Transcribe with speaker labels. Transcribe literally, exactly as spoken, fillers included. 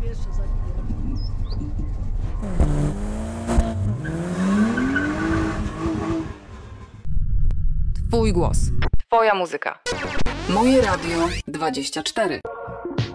Speaker 1: nim jeszcze zaginie.
Speaker 2: Twój głos. Twoja muzyka. Moje Radio dwadzieścia cztery.